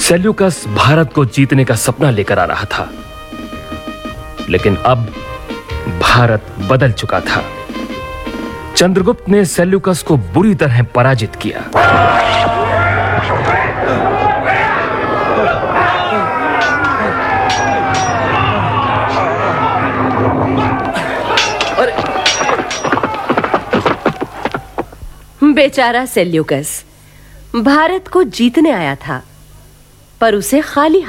Seleucus Bharat को जीतने का सपना लेकर आ रहा था, लेकिन अब भारत बदल चुका था। चंद्रगुप्त ने सेल्यूकस को बुरी तरह पराजित किया। बेचारा सेल्यूकस भारत को जीतने आया था, पर उसे खाली